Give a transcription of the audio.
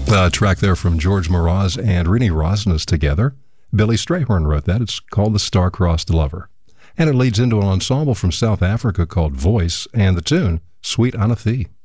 A track there from George Mraz and Rini Rosnes together. Billy Strayhorn wrote that. It's called The Star-Crossed Lover. And it leads into an ensemble from South Africa called Voice, and the tune, Sweet Anathee.